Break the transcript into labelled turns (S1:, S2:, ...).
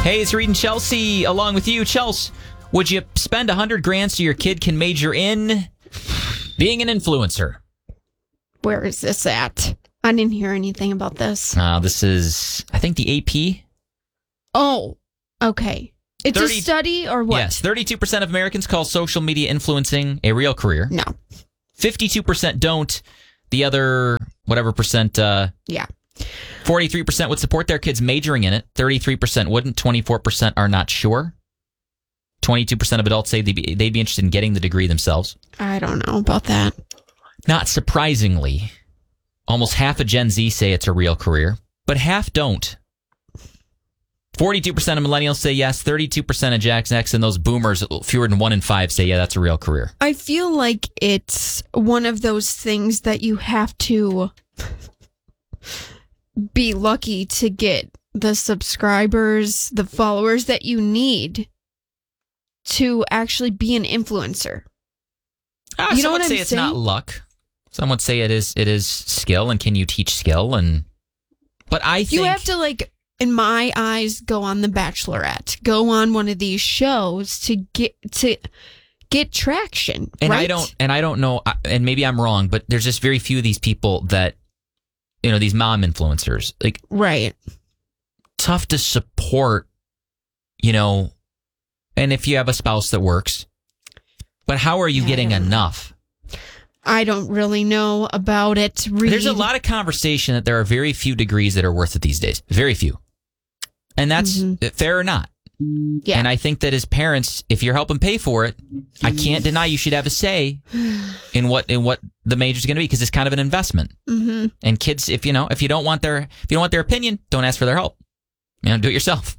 S1: Hey, it's Reed and Chelsea along with you. Chelsea, would you spend $100,000 so your kid can major in being an influencer?
S2: Where is this at? I didn't hear anything about this.
S1: This is, I think, the AP.
S2: Oh, okay. It's a study or what?
S1: Yes, 32% of Americans call social media influencing a real career.
S2: No.
S1: 52% don't. The other, whatever percent,
S2: yeah.
S1: 43% would support their kids majoring in it. 33% wouldn't. 24% are not sure. 22% of adults say they'd be interested in getting the degree themselves.
S2: I don't know about that. Not
S1: surprisingly, almost half of Gen Z say it's a real career, but half don't. 42% of millennials say yes. 32% of Gen X and those boomers, fewer than 1 in 5, say, yeah, that's a real career.
S2: I feel like it's one of those things that you have to be lucky to get the subscribers, the followers that you need to actually be an influencer.
S1: You know what I'm saying? It's not luck. Some would say it is skill, and can you teach skill? But I think
S2: you have to, like, in my eyes, go on The Bachelorette, go on one of these shows to get traction.
S1: And
S2: right?
S1: I don't know, and maybe I'm wrong, but there's just very few of these people that, you know, these mom influencers, like,
S2: right,
S1: tough to support, you know. And if you have a spouse that works, but how are you getting enough?
S2: I don't really know about it. Reed.
S1: There's a lot of conversation that there are very few degrees that are worth it these days. Very few. And that's fair or not.
S2: Yeah.
S1: And I think that as parents, if you're helping pay for it, I can't deny you should have a say in what the major is going to be, because it's kind of an investment.
S2: Mm-hmm.
S1: And kids, if you don't want their opinion, don't ask for their help. You know, do it yourself.